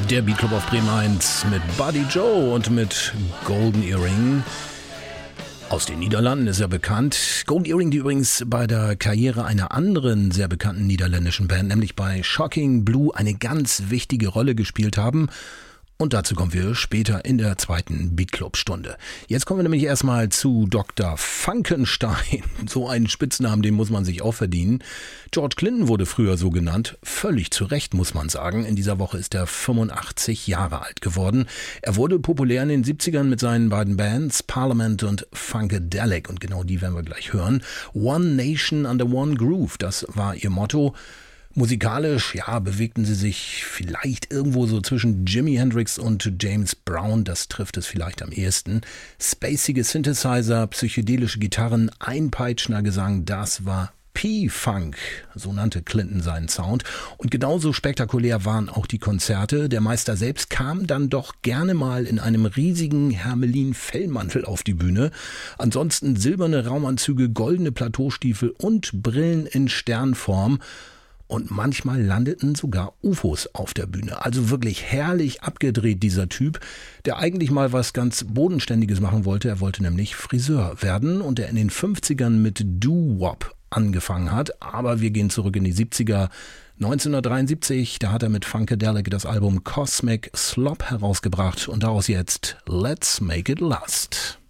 Der Beat-Club auf Bremen 1 mit Buddy Joe und mit Golden Earring. Aus den Niederlanden ist er bekannt. Golden Earring, die übrigens bei der Karriere einer anderen sehr bekannten niederländischen Band, nämlich bei Shocking Blue, eine ganz wichtige Rolle gespielt haben. Und dazu kommen wir später in der zweiten Beat-Club-Stunde. Jetzt kommen wir nämlich erstmal zu Dr. Funkenstein. So einen Spitznamen, den muss man sich auch verdienen. George Clinton wurde früher so genannt. Völlig zu Recht, muss man sagen. In dieser Woche ist er 85 Jahre alt geworden. Er wurde populär in den 70ern mit seinen beiden Bands Parliament und Funkadelic. Und genau die werden wir gleich hören. One Nation under One Groove, das war ihr Motto. Musikalisch, ja, bewegten sie sich vielleicht irgendwo so zwischen Jimi Hendrix und James Brown, das trifft es vielleicht am ehesten. Spacige Synthesizer, psychedelische Gitarren, einpeitschender Gesang, das war P-Funk, so nannte Clinton seinen Sound. Und genauso spektakulär waren auch die Konzerte. Der Meister selbst kam dann doch gerne mal in einem riesigen Hermelin-Fellmantel auf die Bühne. Ansonsten silberne Raumanzüge, goldene Plateaustiefel und Brillen in Sternform. Und manchmal landeten sogar UFOs auf der Bühne. Also wirklich herrlich abgedreht, dieser Typ, der eigentlich mal was ganz Bodenständiges machen wollte. Er wollte nämlich Friseur werden und der in den 50ern mit Doo-Wop angefangen hat. Aber wir gehen zurück in die 70er. 1973, da hat er mit Funkadelic das Album Cosmic Slop herausgebracht und daraus jetzt Let's Make It Last.